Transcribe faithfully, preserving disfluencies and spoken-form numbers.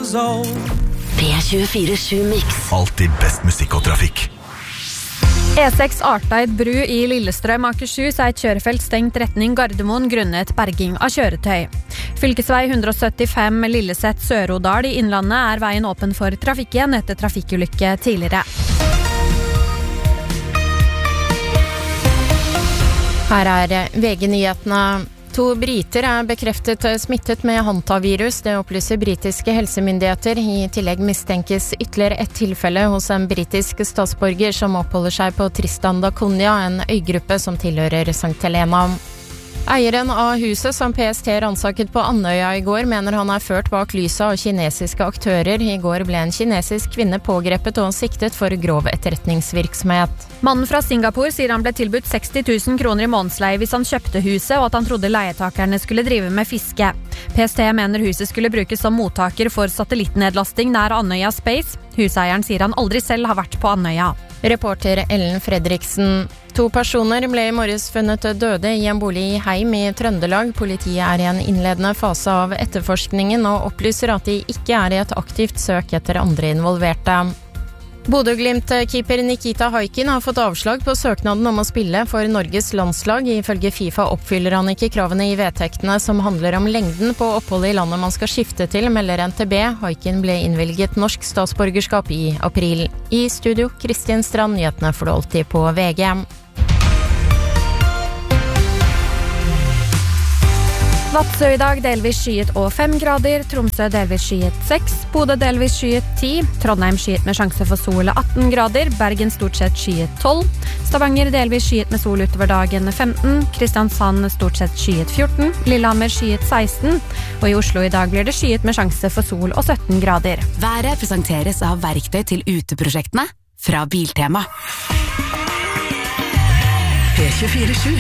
years old. P tjuefire sju Mix. Alltid best musikk og trafikk. E seks Arteid bru i Lillestrøm, Akershus er et kjørefelt stengt retning Gardermoen grunnet berging av kjøretøy. Fylkesvei one seventy-five Lilleset Sør-Odal i Innlandet er veien åpen for trafikk igjen etter trafikkulykke tidligere. Her er V G-nyhetene. To briter er bekreftet smittet med hantavirus, det opplyser britiske helsemyndigheter. I tillegg mistenkes ytterligere ett tilfelle hos en britisk statsborger som oppholder seg på Tristan da Cunha, en øygruppe som tilhører Sankt Helena. Eieren av huset som P S T ransaket på Andøya i går mener han er ført bak lyset av kinesiske aktører. I går ble en kinesisk kvinne pågrepet og siktet for grov etterretningsvirksomhet. Mannen fra Singapore sier han ble tilbudt seksti tusen kroner i månedsleie hvis han kjøpte huset, og at han trodde leietakerne skulle drive med fiske. P S T mener huset skulle brukes som mottaker for satellittnedlasting nær Andøya Space. Huseieren sier han aldri selv har vært på Andøya. Reporter Ellen Fredriksen. To personer ble i morges funnet døde i en bolig i Heim i Trøndelag. Politiet er i en innledende fase av etterforskningen og opplyser at de ikke er i et aktivt søk etter andre involverte. Bodø-Glimt-keeper Nikita Haikin har fått avslag på søknaden om å spille for Norges landslag. Ifølge FIFA oppfyller han ikke kravene i vedtektene som handler om lengden på oppholdet i landet man skal skifte til, melder N T B. Haikin ble innvilget norsk statsborgerskap i april. I studio, Kristin Strand, nyhetene får du alltid på V G. Vadsø i dag delvis skyet og fem grader, Tromsø delvis skyet seks, Bodø delvis skyet ti, Trondheim skyet med sjanse for sol atten grader, Bergen stort sett skyet tolv, Stavanger delvis skyet med sol utover dagen femten, Kristiansand stort sett skyet fjorten, Lillehammer skyet seksten, og i Oslo i dag blir det skyet med sjanse for sol og sytten grader. Været presenteres av verktøy til uteprosjektene fra Biltema. P tjuefire sju